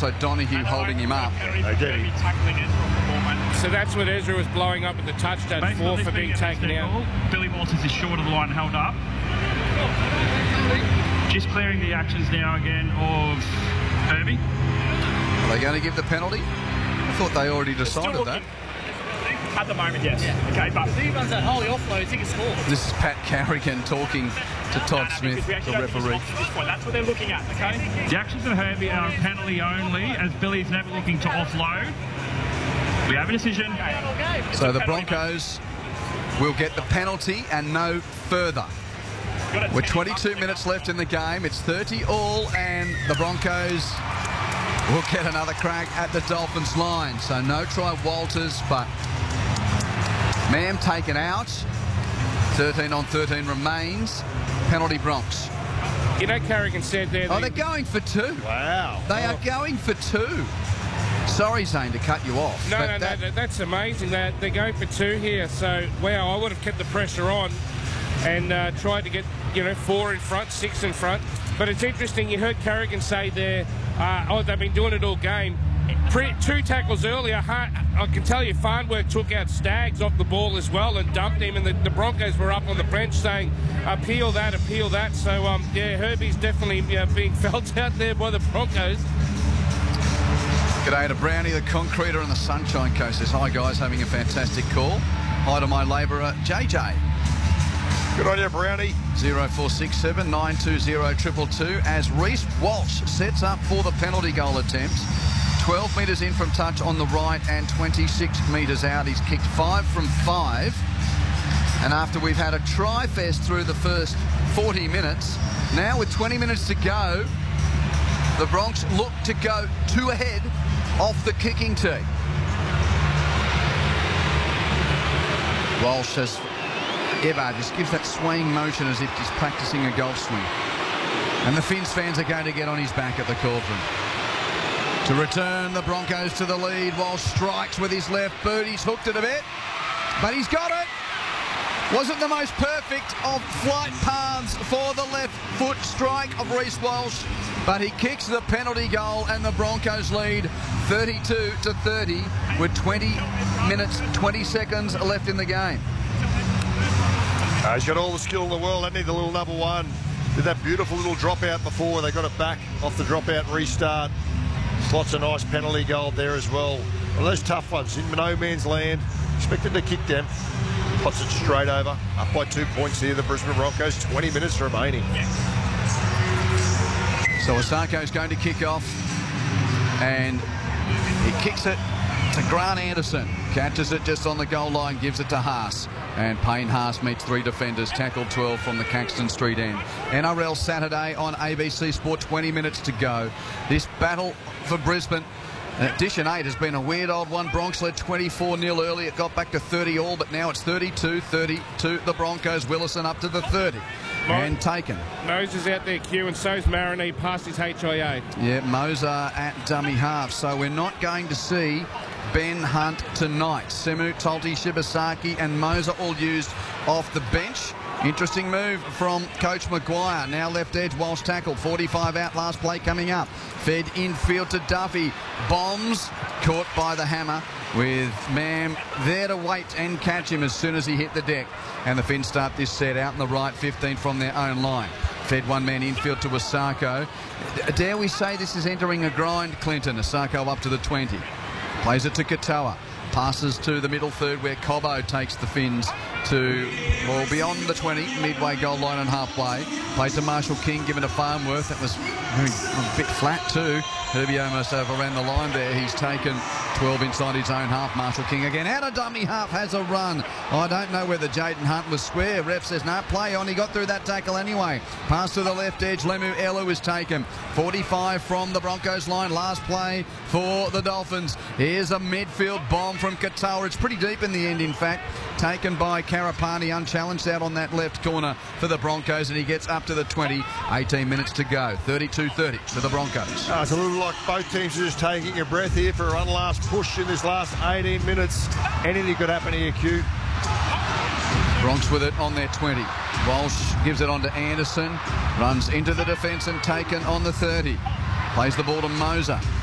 also Donahue holding him up. So that's what Ezra was blowing up at the touchdown for being taken out. Billy Walters is short of the line, held up. Just clearing the actions now again of Herbie. Are they going to give the penalty? I thought they already decided that. At the moment, yes. Yeah. Okay, but if he runs that holy offload, he can score. This is Pat Carrigan talking to Todd Smith, the referee. That's what they're looking at, okay? The actions of Herbie are penalty only, as Billy's never looking to offload. We have a decision. So the Broncos will get the penalty and no further. With 22 minutes left in the game, it's 30-all, and the Broncos will get another crack at the Dolphins line. So no try Walters, but Mam taken out. 13 on 13 remains. Penalty Bronx. You know, Carrigan said there... Oh, they're going for two. Wow. They are going for two. Sorry, Zane, to cut you off. No, that's amazing. They're going for two here. So, wow, I would have kept the pressure on and tried to get, 4 in front, 6 in front. But it's interesting, you heard Carrigan say there, they've been doing it all game. Two tackles earlier, I can tell you, Farnworth took out Staggs off the ball as well and dumped him, and the Broncos were up on the bench saying, appeal that. So, yeah, Herbie's definitely being felt out there by the Broncos. G'day to Brownie, the concreter and the Sunshine Coast. Says, hi, guys, having a fantastic call. Hi to my labourer, JJ. Good on you, Brownie. 0467 920 222 as Reece Walsh sets up for the penalty goal attempt. 12 metres in from touch on the right and 26 metres out. He's kicked 5 from 5. And after we've had a try fest through the first 40 minutes, now with 20 minutes to go, the Bronx look to go 2 ahead off the kicking tee. Walsh says, Ebbard just gives that swaying motion as if he's practising a golf swing. And the Finns fans are going to get on his back at the cauldron. To return the Broncos to the lead, Walsh strikes with his left boot. He's hooked it a bit, but he's got it. Wasn't the most perfect of flight paths for the left foot strike of Reece Walsh, but he kicks the penalty goal and the Broncos lead 32-30 with 20 minutes, 20 seconds left in the game. He's got all the skill in the world, hasn't he, the little number one. Did that beautiful little dropout before. They got it back off the dropout restart. Lots of nice penalty goal there as well. One of those tough ones in no man's land. Expected to kick them. Puts it straight over. Up by 2 points here, the Brisbane Broncos. 20 minutes remaining. So Osako's going to kick off. And he kicks it to Grant Anderson. Catches it just on the goal line, gives it to Haas. And Payne Haas meets 3 defenders, tackled 12 from the Caxton Street end. NRL Saturday on ABC Sport, 20 minutes to go. This battle for Brisbane, Edition 8 has been a weird old one. Bronx led 24-0 early. It got back to 30-all, but now it's 32-32. The Broncos, Willison up to the 30. And taken. Moses out there, Q, and so's Marini past his HIA. Yeah, Moser at dummy half. So we're not going to see Ben Hunt tonight. Semu, Tolti, Shibasaki and Moser all used off the bench. Interesting move from Coach Maguire. Now left edge, Walsh tackled. 45 out, last play coming up. Fed infield to Duffy. Bombs, caught by the hammer with Mam there to wait and catch him as soon as he hit the deck. And the Finns start this set out in the right, 15 from their own line. Fed one man infield to Osako. Dare we say this is entering a grind, Clinton? Osako up to the 20. Plays it to Katoa. Passes to the middle third where Cobbo takes the Finns to, well, beyond the 20, midway goal line and halfway. Played to Marshall King, given to Farnworth. That was a bit flat too. Herbie almost overran the line there. He's taken 12 inside his own half. Marshall King again out of dummy half, has a run. I don't know whether Jaden Hunt was square. Ref says no, play on. He got through that tackle anyway. Pass to the left edge. Lemu Elu is taken. 45 from the Broncos line. Last play for the Dolphins. Here's a midfield bomb from Katoa. It's pretty deep in the end, in fact. Taken by Karapani, unchallenged out on that left corner for the Broncos, and he gets up to the 20. 18 minutes to go. 32-30 to the Broncos. It's a little like both teams are just taking a breath here for one last push in this last 18 minutes. Anything could happen here, Q. Bronx with it on their 20. Walsh gives it on to Anderson. Runs into the defence and taken on the 30. Plays the ball to Moser.